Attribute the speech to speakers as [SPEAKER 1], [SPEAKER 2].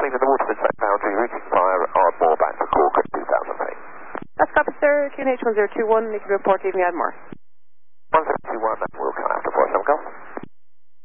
[SPEAKER 1] running in the Waterford South boundary, reaching via Ardmore back to Cork at 2008.
[SPEAKER 2] That's copy, sir. QNH 1021, you can report evening Ardmore.
[SPEAKER 1] 1021, that will come after 47 Golf.